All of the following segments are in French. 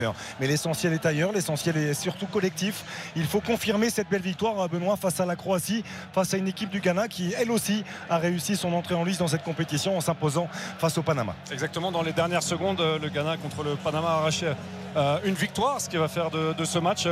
Mais l'essentiel est ailleurs, l'essentiel est surtout collectif. Il faut confirmer cette belle victoire, Benoît, face à la Croatie, face à une équipe du Ghana qui, elle aussi, a réussi son entrée en lice dans cette compétition en s'imposant face au Panama. Exactement, dans les dernières secondes, le Ghana contre le Panama a arraché une victoire, ce qui va faire de ce match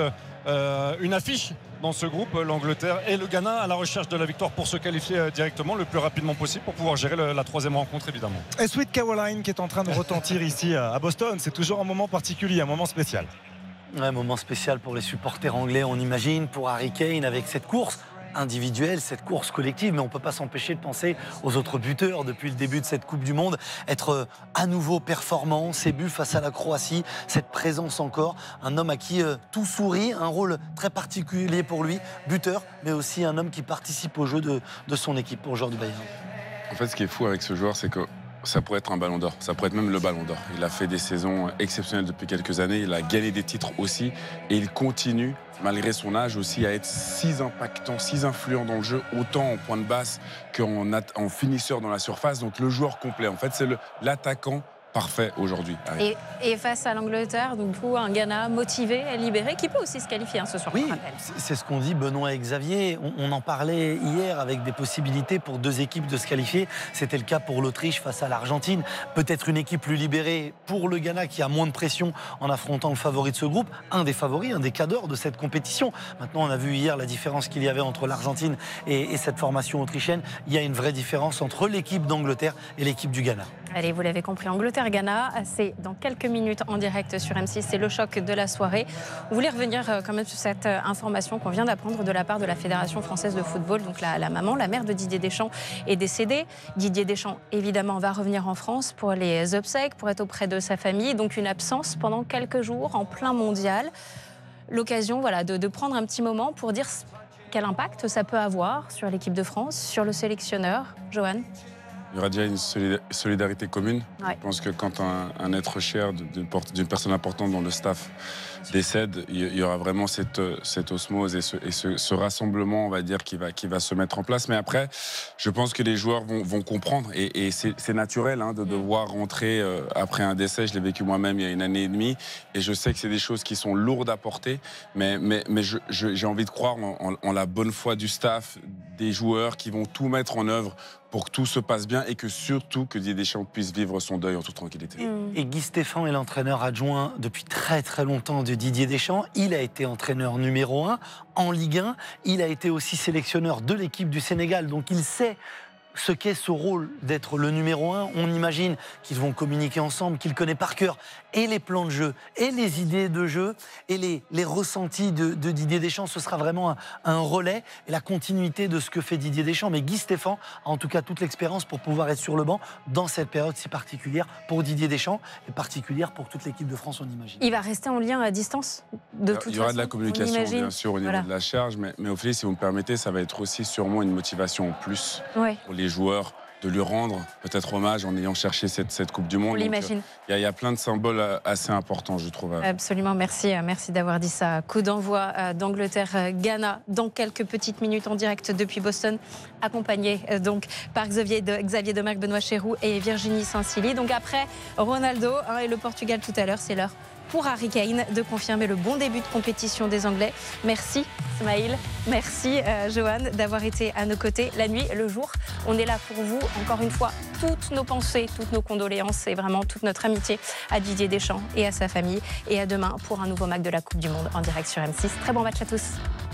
une affiche dans ce groupe, l'Angleterre et le Ghana à la recherche de la victoire pour se qualifier directement le plus rapidement possible pour pouvoir gérer la troisième rencontre, évidemment. Et Sweet Caroline qui est en train de retentir ici à Boston, c'est toujours un moment particulier, un moment spécial. Un moment spécial pour les supporters anglais, on imagine, pour Harry Kane avec cette course individuelle, cette course collective, mais on ne peut pas s'empêcher de penser aux autres buteurs depuis le début de cette Coupe du Monde, être à nouveau performant, ses buts face à la Croatie, cette présence encore, un homme à qui tout sourit, un rôle très particulier pour lui, buteur, mais aussi un homme qui participe au jeu de son équipe pour le joueur du Bayern. En fait, ce qui est fou avec ce joueur, c'est que ça pourrait être un ballon d'or, ça pourrait être même le ballon d'or. Il a fait des saisons exceptionnelles depuis quelques années, il a gagné des titres aussi, et il continue, malgré son âge aussi, à être si impactant, si influent dans le jeu, autant en point de basse qu'en finisseur dans la surface. Donc le joueur complet, en fait, c'est l'attaquant parfait aujourd'hui. Et face à l'Angleterre, donc un Ghana motivé, libéré, qui peut aussi se qualifier ce soir. Oui, c'est ce qu'on dit Benoît et Xavier. On en parlait hier avec des possibilités pour deux équipes de se qualifier. C'était le cas pour l'Autriche face à l'Argentine. Peut-être une équipe plus libérée pour le Ghana qui a moins de pression en affrontant le favori de ce groupe. Un des favoris, un des cadors de cette compétition. Maintenant, on a vu hier la différence qu'il y avait entre l'Argentine et cette formation autrichienne. Il y a une vraie différence entre l'équipe d'Angleterre et l'équipe du Ghana. Allez, vous l'avez compris, Angleterre-Ghana, c'est dans quelques minutes en direct sur M6, c'est le choc de la soirée. Vous voulez revenir quand même sur cette information qu'on vient d'apprendre de la part de la Fédération française de football. Donc la maman, la mère de Didier Deschamps est décédée. Didier Deschamps, évidemment, va revenir en France pour les obsèques, pour être auprès de sa famille. Donc une absence pendant quelques jours en plein mondial. L'occasion de prendre un petit moment pour dire quel impact ça peut avoir sur l'équipe de France, sur le sélectionneur. Johan ? Il y aura déjà une solidarité commune. Ouais. Je pense que quand un être cher d'une personne importante dans le staff décède, il y aura vraiment cette osmose et ce rassemblement, on va dire, qui va se mettre en place. Mais après, je pense que les joueurs vont comprendre. Et c'est naturel de devoir rentrer après un décès. Je l'ai vécu moi-même il y a 1 année et demie. Et je sais que c'est des choses qui sont lourdes à porter. Mais j'ai envie de croire en la bonne foi du staff, des joueurs qui vont tout mettre en œuvre pour que tout se passe bien et que surtout que Didier Deschamps puisse vivre son deuil en toute tranquillité. Et Guy Stéphane est l'entraîneur adjoint depuis très très longtemps de Didier Deschamps. Il a été entraîneur numéro 1 en Ligue 1. Il a été aussi sélectionneur de l'équipe du Sénégal. Donc il sait ce qu'est ce rôle d'être le numéro 1. On imagine qu'ils vont communiquer ensemble, qu'il connaît par cœur et les plans de jeu, et les idées de jeu, et les ressentis de Didier Deschamps. Ce sera vraiment un relais et la continuité de ce que fait Didier Deschamps. Mais Guy Stéphane a en tout cas toute l'expérience pour pouvoir être sur le banc dans cette période si particulière pour Didier Deschamps et particulière pour toute l'équipe de France, on imagine. Il va rester en lien à distance de toute façon. Il y aura de la communication, bien sûr, au niveau de la charge. Mais Ophélie, si vous me permettez, ça va être aussi sûrement une motivation en plus pour les joueurs de lui rendre peut-être hommage en ayant cherché cette Coupe du Monde. On l'imagine. Il y a plein de symboles assez importants, je trouve. Absolument, merci d'avoir dit ça. Coup d'envoi d'Angleterre-Ghana dans quelques petites minutes en direct depuis Boston, accompagné donc par Xavier Domergue, Benoît Chéroux et Virginie Saint-Silly. Donc après Ronaldo et le Portugal tout à l'heure, c'est l'heure pour Harry Kane de confirmer le bon début de compétition des Anglais. Merci Smaïl, merci Johan d'avoir été à nos côtés la nuit, le jour. On est là pour vous, encore une fois, toutes nos pensées, toutes nos condoléances et vraiment toute notre amitié à Didier Deschamps et à sa famille. Et à demain pour un nouveau match de la Coupe du Monde en direct sur M6. Très bon match à tous.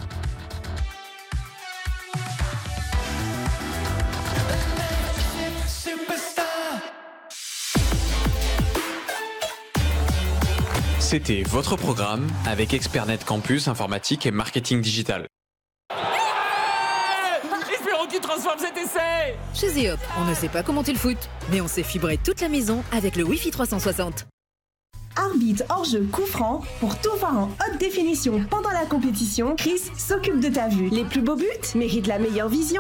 C'était votre programme avec Expertnet Campus, informatique et marketing digital. Espérons qu'il transforme cet essai. Chez Zeop, on ne sait pas commenter le foot, mais on sait fibrer toute la maison avec le Wi-Fi 360. Arbitre hors-jeu coup franc, pour tout voir en haute définition pendant la compétition, Chris s'occupe de ta vue. Les plus beaux buts méritent la meilleure vision.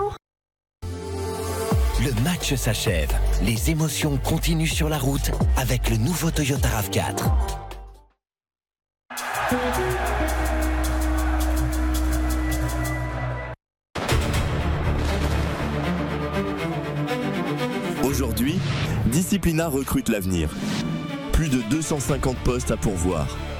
Le match s'achève. Les émotions continuent sur la route avec le nouveau Toyota RAV4. Aujourd'hui, Disciplina recrute l'avenir. Plus de 250 postes à pourvoir.